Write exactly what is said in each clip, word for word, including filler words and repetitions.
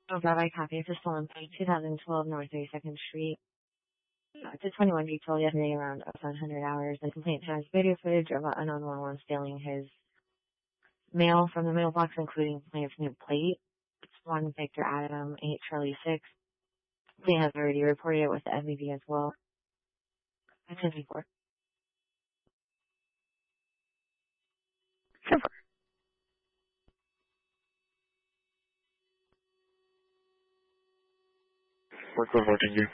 Oh, Rabbi copy for stolen plate, two thousand twelve North thirty-second Street. Uh, it's a twenty-one vehicle yesterday around seven hundred hours. The complaint has video footage of an unknown one one stealing his mail from the mailbox, including plaintiff's new plate. It's one Victor Adam, eight Charlie six. Plaintiff has already reported it with the M V B as well. That's ten four. Work reporting you.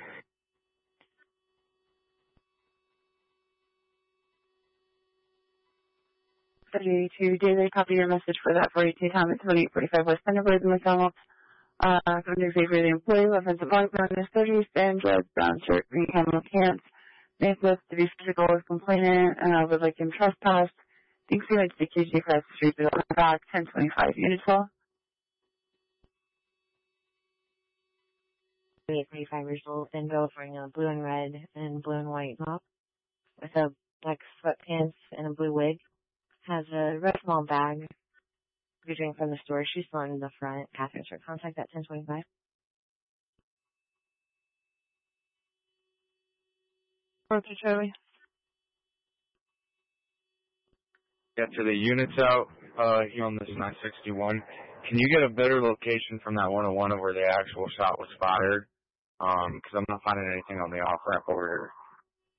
thirty-two daily copy your message for that forty-two time at twenty-eight forty-five West Thunderbird in McDonald's. Uh, under favor of the employee, offensive volume on this thirty, stand, drugs, brown shirt, green camel pants, necklace to be physical with complainant, and I would like him trespassed. Thanks so much to Q G across the street, but on the back, ten twenty-five, unit twelve. twenty-eight forty-five years old, then go wearing a blue and red and blue and white top with a black sweatpants and a blue wig. Has a red small bag. Graduating from the store. She's still in the front. Catherine's for contact at ten twenty-five. Okay, Charlie. Yeah, to the units out uh, here on this nine sixty-one. Can you get a better location from that one oh one of where the actual shot was fired? Um, because I'm not finding anything on the off ramp over here.